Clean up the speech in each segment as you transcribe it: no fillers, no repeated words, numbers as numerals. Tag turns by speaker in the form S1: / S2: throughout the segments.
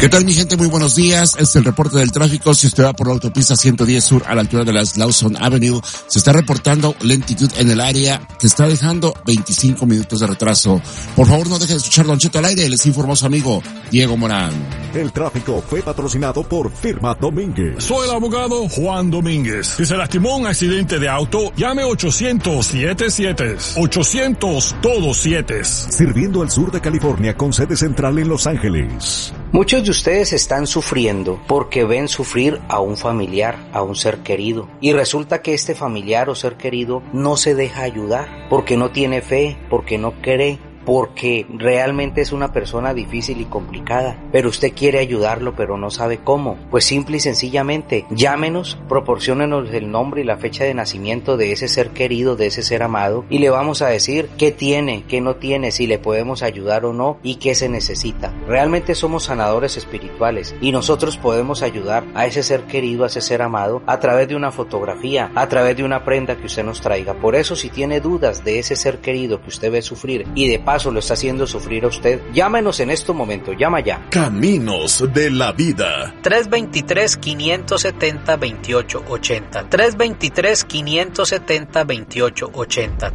S1: ¿Qué tal, mi gente? Muy buenos días. Es el reporte del tráfico. Si usted va por la autopista 110 Sur a la altura de las Lawson Avenue, se está reportando lentitud en el área que está dejando 25 minutos de retraso. Por favor, no deje de escuchar Don Cheto al aire. Les informó su amigo Diego Morán.
S2: El tráfico fue patrocinado por Firma Domínguez.
S3: Soy el abogado Juan Domínguez. Si se lastimó un accidente de auto, llame 800-77. 800 todos 7.
S2: Sirviendo al sur de California con sede central en Los Ángeles.
S4: Muchos de ustedes están sufriendo porque ven sufrir a un familiar, a un ser querido. Y resulta que este familiar o ser querido no se deja ayudar porque no tiene fe, porque no cree, porque realmente es una persona difícil y complicada, pero usted quiere ayudarlo pero no sabe cómo. Pues simple y sencillamente, llámenos, proporciónenos el nombre y la fecha de nacimiento de ese ser querido, de ese ser amado, y le vamos a decir qué tiene, qué no tiene, si le podemos ayudar o no y qué se necesita. Realmente somos sanadores espirituales y nosotros podemos ayudar a ese ser querido, a ese ser amado, a través de una fotografía, a través de una prenda que usted nos traiga. Por eso, si tiene dudas de ese ser querido que usted ve sufrir y de paso lo está haciendo sufrir a usted, llámenos en este momento, llama ya.
S5: Caminos de la vida.
S4: 323-570-2880. 323-570-2880.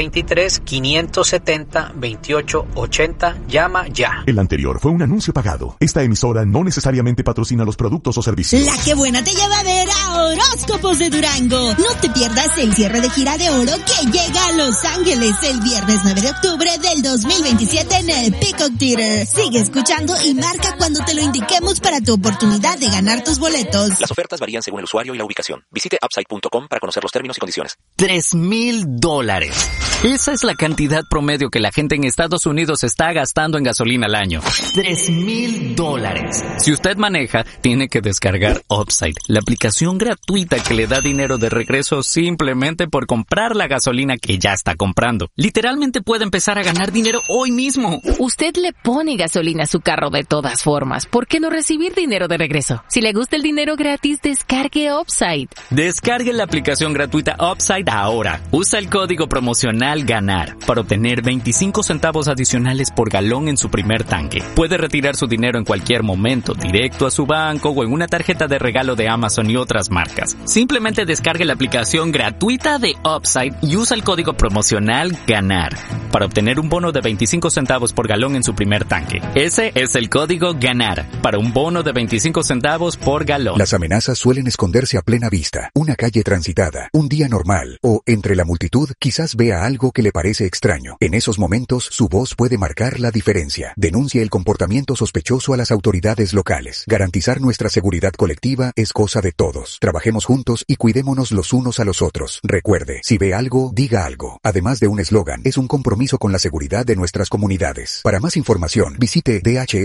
S4: 323-570-2880. Llama ya.
S2: El anterior fue un anuncio pagado. Esta emisora no necesariamente patrocina los productos o servicios.
S6: La que buena te lleva a ver a Horóscopos de Durango. No te pierdas el cierre de gira de oro que llega a Los Ángeles el viernes 9 de octubre del 2027 en el Peacock Theater. Sigue escuchando y marca cuando te lo indiquemos para tu oportunidad de ganar tus boletos.
S7: Las ofertas varían según el usuario y la ubicación. Visite Upside.com para conocer los términos y condiciones.
S8: $3,000. Esa es la cantidad promedio que la gente en Estados Unidos está gastando en gasolina al año. $3,000. Si usted maneja, tiene que descargar Upside, la aplicación gratuita que le da dinero de regreso simplemente por comprar la gasolina que ya está comprando. Literalmente puede empezar a ganar dinero hoy mismo.
S9: Usted le pone gasolina a su carro de todas formas. ¿Por qué no recibir dinero de regreso? Si le gusta el dinero gratis, descargue Upside.
S8: Descargue la aplicación gratuita Upside ahora. Usa el código promocional GANAR para obtener 25 centavos adicionales por galón en su primer tanque. Puede retirar su dinero en cualquier momento, directo a su banco o en una tarjeta de regalo de Amazon y otras marcas. Simplemente descargue la aplicación gratuita de Upside y usa el código promocional GANAR para obtener un bono de 25 centavos por galón en su primer tanque. Ese es el código GANAR para un bono de 25 centavos por galón.
S10: Las amenazas suelen esconderse a plena vista. Una calle transitada, un día normal o entre la multitud quizás vea algo que le parece extraño. En esos momentos su voz puede marcar la diferencia. Denuncie el comportamiento sospechoso a las autoridades locales. Garantizar nuestra seguridad colectiva es cosa de todos. Trabajemos juntos y cuidémonos los unos a los otros. Recuerde, si ve algo, diga algo. Además de un eslogan, es un compromiso con la seguridad de nuestras comunidades. Para más información, visite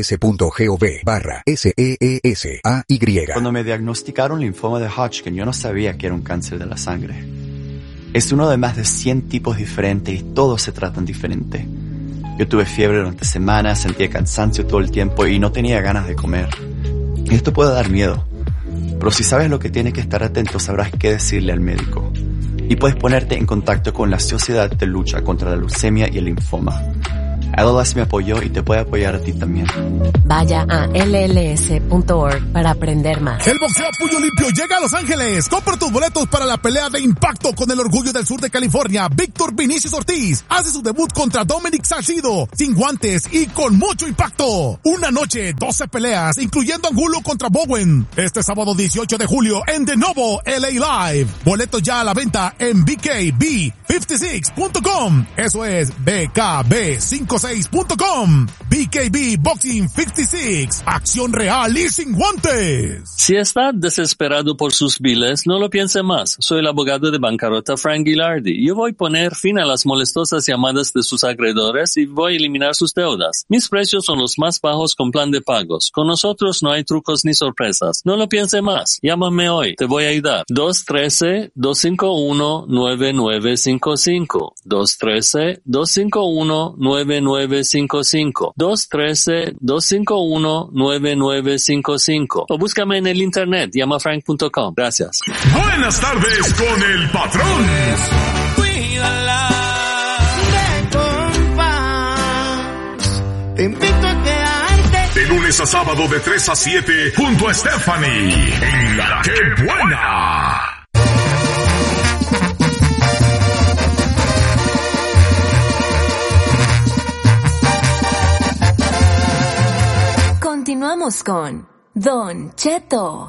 S10: dhs.gov/SEESAY.
S11: Cuando me diagnosticaron linfoma de Hodgkin, yo no sabía que era un cáncer de la sangre. Es uno de más de 100 tipos diferentes y todos se tratan diferente. Yo tuve fiebre durante semanas, sentía cansancio todo el tiempo y no tenía ganas de comer. Y esto puede dar miedo. Pero si sabes lo que tienes que estar atento, sabrás qué decirle al médico. Y puedes ponerte en contacto con la Sociedad de Lucha contra la Leucemia y el Linfoma. ALS me apoyó y te puede apoyar a ti también.
S12: Vaya a lls.org para aprender más.
S13: El boxeo a puño limpio llega a Los Ángeles. Compra tus boletos para la pelea de impacto con el orgullo del sur de California. Víctor Vinicius Ortiz hace su debut contra Dominic Salcido, sin guantes y con mucho impacto. Una noche, 12 peleas, incluyendo Angulo contra Bowen. Este sábado 18 de julio en The Novo LA Live. Boletos ya a la venta en BKB56.com. Eso es BKB56.com. BKB Boxing 56. Acción real y sin guantes.
S14: Si está desesperado por sus biles, no lo piense más. Soy el abogado de bancarrota Frank Gilardi. Yo voy a poner fin a las molestosas llamadas de sus acreedores y voy a eliminar sus deudas. Mis precios son los más bajos con plan de pagos. Con nosotros no hay trucos ni sorpresas. No lo piense más. Llámame hoy. Te voy a ayudar. 213-251-9955. 213-251-9955. 213-251-9955. O búscame en el internet, llamafrank.com. Gracias.
S5: Buenas tardes con el patrón.
S15: Cuídala de compás. Te invito a quedarte.
S5: De lunes lunes a sábado de 3 a 7 junto a Stephanie en La Que Buena.
S12: Continuamos con Don Cheto.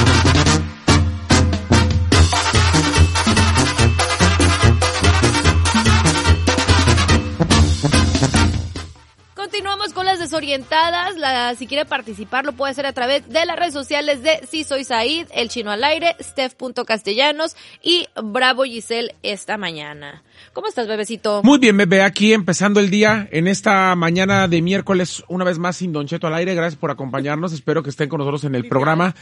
S16: Continuamos con las desorientadas. Si quiere participar lo puede hacer a través de las redes sociales de Si Soy Said, El Chino al Aire, Steph.Castellanos y Bravo Giselle esta mañana. ¿Cómo estás, bebecito?
S17: Muy bien, bebé, aquí empezando el día en esta mañana de miércoles, una vez más sin Don Cheto al aire. Gracias por acompañarnos, espero que estén con nosotros en el programa.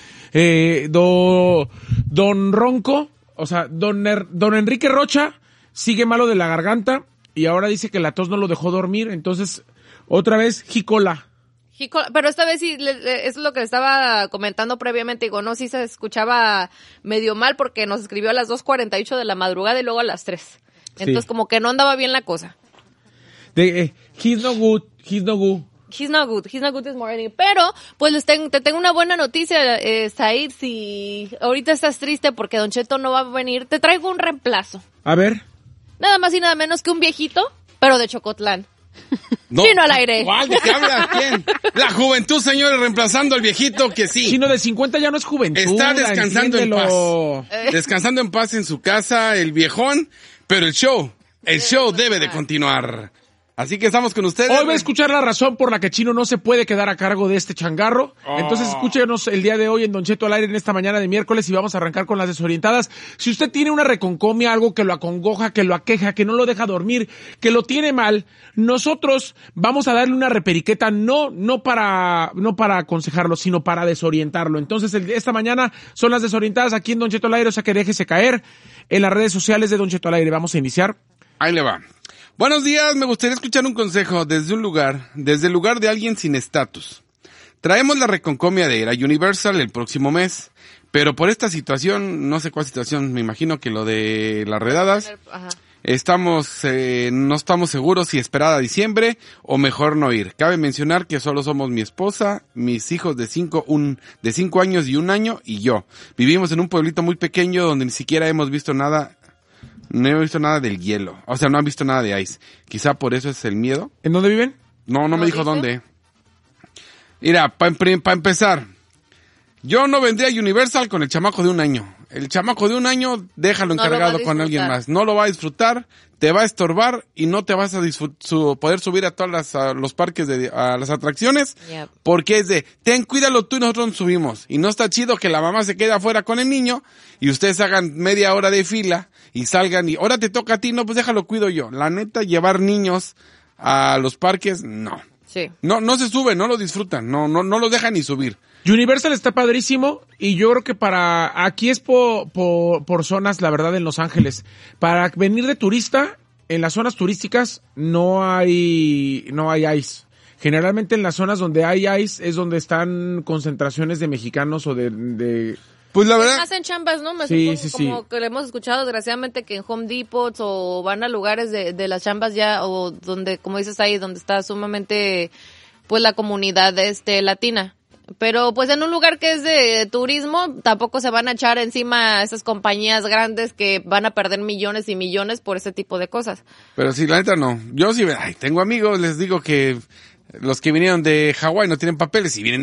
S17: Don Ronco, o sea, don Enrique Rocha sigue malo de la garganta y ahora dice que la tos no lo dejó dormir, entonces otra vez jicola.
S16: Pero esta vez sí, eso es lo que estaba comentando previamente, digo, no, sí se escuchaba medio mal porque nos escribió a las 2:48 de la madrugada y luego a las 3. Entonces como que no andaba bien la cosa.
S17: He's no good.
S16: He's not good this morning. Pero, pues te tengo una buena noticia, Said, si ahorita estás triste porque Don Cheto no va a venir, te traigo un reemplazo.
S17: A ver.
S16: Nada más y nada menos que un viejito, pero de Chocotlán.
S18: No,
S16: Chino al aire.
S18: ¿Cuál? ¿De qué habla? ¿Quién? La juventud, señores, reemplazando al viejito que sí.
S17: Chino de 50 ya no es juventud.
S18: Está descansando en paz. Descansando en paz en su casa, el viejón, pero el show debe de continuar. Así que estamos con ustedes.
S17: Hoy va a escuchar la razón por la que Chino no se puede quedar a cargo de este changarro. Entonces escúchenos el día de hoy en Don Cheto al aire en esta mañana de miércoles y vamos a arrancar con las desorientadas. Si usted tiene una reconcomia, algo que lo acongoja, que lo aqueja, que no lo deja dormir, que lo tiene mal, nosotros vamos a darle una reperiqueta no para aconsejarlo, sino para desorientarlo. Entonces esta mañana son las desorientadas aquí en Don Cheto al aire, o sea que déjese caer en las redes sociales de Don Cheto al aire. Vamos a iniciar.
S18: Ahí le va. Buenos días, me gustaría escuchar un consejo desde el lugar de alguien sin estatus. Traemos la reconcomia de ir a Universal el próximo mes, pero por esta situación, no sé cuál situación, me imagino que lo de las redadas, no estamos seguros si esperar a diciembre o mejor no ir. Cabe mencionar que solo somos mi esposa, mis hijos de 5 años y 1 año y yo. Vivimos en un pueblito muy pequeño donde ni siquiera hemos visto nada. No he visto nada del hielo. O sea, no han visto nada de ice. Quizá por eso es el miedo.
S17: ¿En dónde viven?
S18: No me dijo dónde. Mira, para empezar, yo no vendría a Universal con el chamaco de 1 año. El chamaco de 1 año, déjalo encargado con alguien más. No lo va a disfrutar, te va a estorbar y no te vas a poder subir a todas los parques, a las atracciones. Yep. Porque es de, cuídalo tú y nosotros nos subimos. Y no está chido que la mamá se quede afuera con el niño y ustedes hagan media hora de fila y salgan y ahora te toca a ti, no, pues déjalo cuido yo. La neta, llevar niños a los parques, no.
S16: Sí.
S18: No se suben, no lo disfrutan, no los dejan ni subir.
S17: Universal está padrísimo y yo creo que aquí es por zonas, la verdad, en Los Ángeles. Para venir de turista, en las zonas turísticas no hay ice. Generalmente en las zonas donde hay ice es donde están concentraciones de mexicanos o de
S18: pues la verdad.
S16: Hacen chambas, ¿no?
S17: Sí.
S16: Como que le hemos escuchado desgraciadamente que en Home Depot o van a lugares de las chambas ya o donde, como dices ahí, donde está sumamente pues la comunidad latina. Pero pues en un lugar que es de turismo tampoco se van a echar encima a esas compañías grandes que van a perder millones y millones por ese tipo de cosas.
S18: Pero sí, la neta no. Yo sí, tengo amigos, les digo que los que vinieron de Hawái no tienen papeles y vienen